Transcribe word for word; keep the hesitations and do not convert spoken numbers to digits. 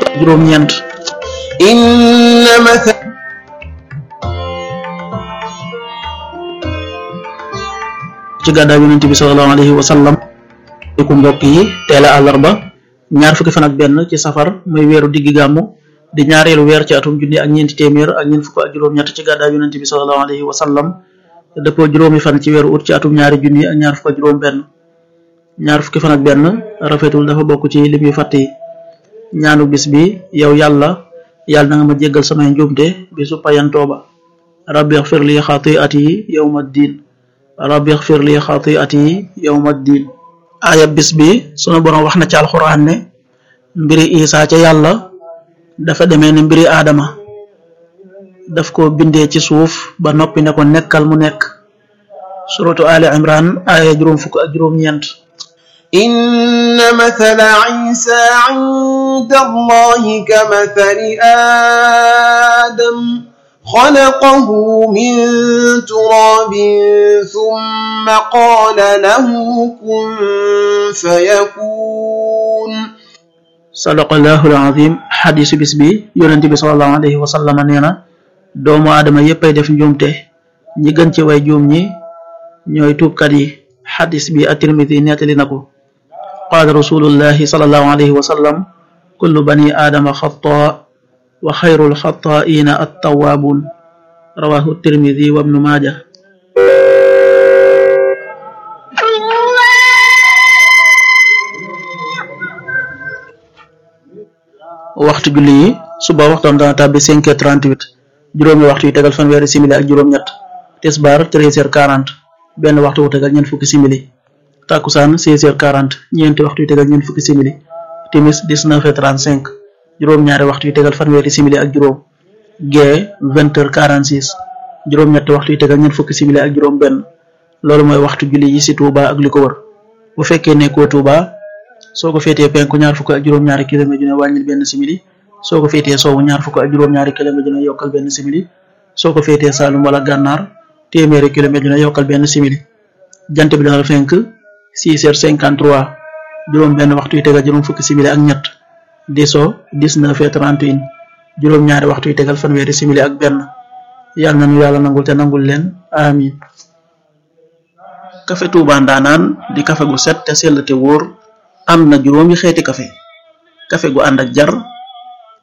juróom ñeent inna matha ci gàddaay yonent bi sallallahu alayhi wa sallam ku mbokk yi teel a àllarba ñaar fukki fan ak benn ci safar muy weeru diggi gàmmu di ñaareelu weer ci atum junni ak ñeenti téeméer ak ñeent fukk ak juróom-ñett ci gàddaay yonent bi sallallahu alayhi wa sallam dëppoo juróomi fan ci weeru ut ci atum ñaari junni ak ñaar fukk ak juróom benn ñaar fukki fan ak benn rafetul dafa bokk ci lim yu fàtte yi ñaanu bis bi yow yàlla yàlla na nga ma jéggal samay njuumte bisu payantoo ba rabbi ighfir li xati'ati yawma ddin rabbi ighfir li xati'ati yawma ddin aaya bis bi sunu borom wax na ci alxuraan ne mbiri Isa ca yàlla dafa demee ne mbiri aadama daf ko bindee ci suuf ba noppi ne ko nekkal mu nekk suratu ali imran aaya juróom fukk ak juróom ñeent inna mathala Isa inda Allahi kamathali Adam خلقه من تراب ثم قال له كن فيكون صدق الله العظيم حديث bis bi yonent bi sallallahu alayhi wa sallam nee na doomu aadama yéppay def njuumte ñi gën ci way juum ñi ñooy tuubkat yi xadis bi at-Tirmidhi nettali na ko qaala rasulullahi sallallahu alayhi wa sallam kullu bani aadama xataa wa xayrul xataa'iina at-tawwaabuun rawaahu at-Tirmidhi wa ibnu maaja waxtu julli yi suba waxtaan dana tàbbi cinq heures trente-huit juróomi waxtu yu tegal fanweeri simili ak juróom-ñett tisbaar treize heures quarante benn waxtu wu tegal ñeent fukki simili takkusaan seize heures quarante ñeenti waxtu yu tegal ñeent fukki simili timis dix-neuf heures trente-cinq juróom-ñaari waxtu yu tegal fanweeri simili ak juróom gee vingt heures quarante-six juróom-ñetti waxtu yu tegal ñeent fukki simili ak juróom benn loolu mooy waxtu julli yi ci Touba ak li ko wër bu fekkee nekkoo Touba soo ko féetee penku ñaar fukk ak juróom-ñaari kilomètre dina wàññil benn simili soo ko féetee soowu ñaar fukk ak juróom-ñaari kilomètre dina yokkal benn simili soo ko féetee Saalum wala Gànnaar téeméeri kilomètre dina yokkal benn simili jant bi dana fenk six heures cinquante-trois juróom benn waxtu yu tegal juróom fukki simili ak ñett di so dix-neuf heures trente et un juróom-ñaari waxtu yu tegal fanweeri simili ak benn yàlla nañu yàlla nangul te nangul leen amin café Touba Ndanaan di café gu set te sell te wóor am na juróomi xeeti café café gu ànd ak jar